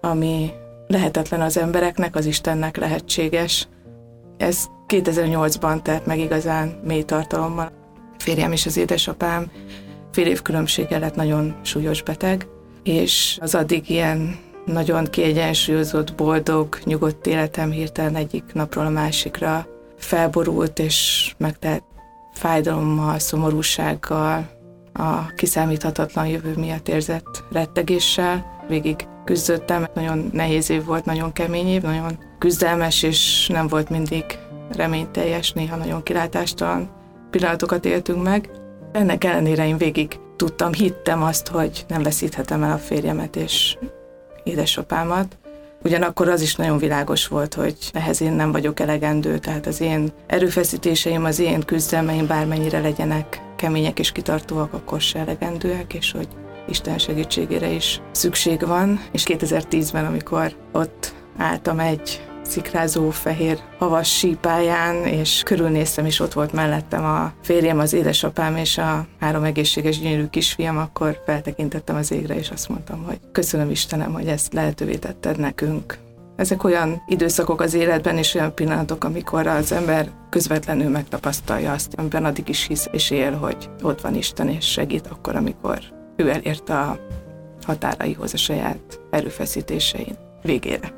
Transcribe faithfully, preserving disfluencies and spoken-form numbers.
ami lehetetlen az embereknek, az Istennek lehetséges. Ez kétezer-nyolcban telt meg igazán mély tartalommal. A férjem és az édesapám fél év különbséggel lett nagyon súlyos beteg, és az addig ilyen nagyon kiegyensúlyozott, boldog, nyugodt életem hirtelen egyik napról a másikra felborult, és megtelt fájdalommal, szomorúsággal, a kiszámíthatatlan jövő miatt érzett rettegéssel. Végig küzdöttem, nagyon nehéz év volt, nagyon kemény év, nagyon küzdelmes, és nem volt mindig reményteljes, néha nagyon kilátástalan pillanatokat éltünk meg. Ennek ellenére én végig tudtam, hittem azt, hogy nem veszíthetem el a férjemet és édesapámat. Ugyanakkor az is nagyon világos volt, hogy ehhez én nem vagyok elegendő, tehát az én erőfeszítéseim, az én küzdelmeim bármennyire legyenek kemények és kitartóak, akkor se elegendőek, és hogy Isten segítségére is szükség van. És kétezer-tízben, amikor ott álltam egy szikrázó fehér havas sípáján, és körülnéztem, és ott volt mellettem a férjem, az édesapám és a három egészséges, gyönyörű kisfiam, akkor feltekintettem az égre, és azt mondtam, hogy köszönöm Istenem, hogy ezt lehetővé tetted nekünk. Ezek olyan időszakok az életben, és olyan pillanatok, amikor az ember közvetlenül megtapasztalja azt, amiben addig is hisz és él, hogy ott van Isten, és segít akkor, amikor ő elérte a határaihoz a saját erőfeszítésein végére.